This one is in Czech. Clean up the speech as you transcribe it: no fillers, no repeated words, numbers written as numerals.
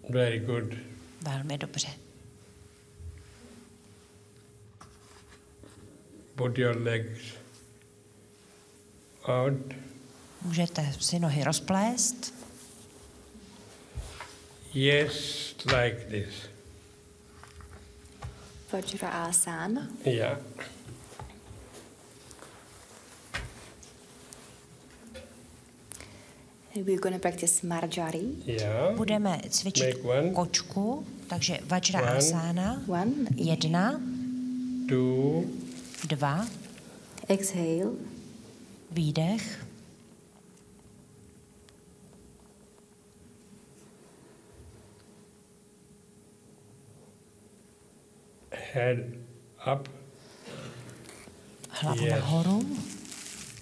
Very good. Velmi dobře. Put your legs out. Můžete si nohy rozplést. Yes, like this. Vajrasana. Yeah. We're going to practice Marjari. Yeah. Budeme cvičit Make one. kočku, takže Vajrasana. One. 1, Two. 2, Exhale. výdech. Head up. Hlavu Yes. nahoru.